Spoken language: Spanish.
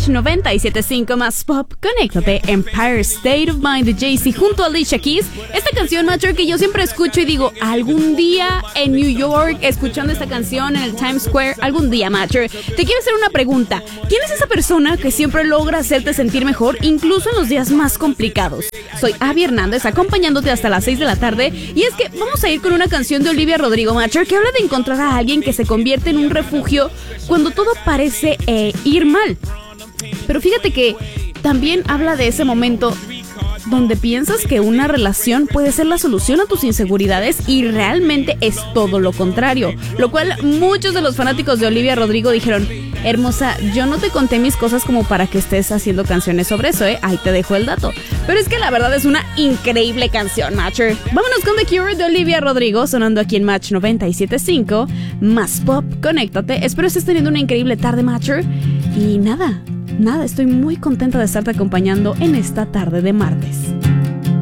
Match 97.5 más pop. Conéctate. Empire State of Mind de Jay-Z junto a Alicia Keys. Esta canción, Matcher, que yo siempre escucho y digo, algún día en New York, escuchando esta canción en el Times Square, algún día, Matcher. Te quiero hacer una pregunta. ¿Quién es esa persona que siempre logra hacerte sentir mejor, incluso en los días más complicados? Soy Abby Hernández, acompañándote hasta las 6 de la tarde. Y es que vamos a ir con una canción de Olivia Rodrigo, Matcher, que habla de encontrar a alguien que se convierte en un refugio cuando todo parece ir mal. Pero fíjate que también habla de ese momento donde piensas que una relación puede ser la solución a tus inseguridades y realmente es todo lo contrario. Lo cual muchos de los fanáticos de Olivia Rodrigo dijeron, hermosa, yo no te conté mis cosas como para que estés haciendo canciones sobre eso, ahí te dejo el dato. Pero es que la verdad es una increíble canción, Matcher. Vámonos con The Cure de Olivia Rodrigo, sonando aquí en Match 97.5, más pop, conéctate. Espero estés teniendo una increíble tarde, Matcher. Y nada, estoy muy contenta de estarte acompañando en esta tarde de martes.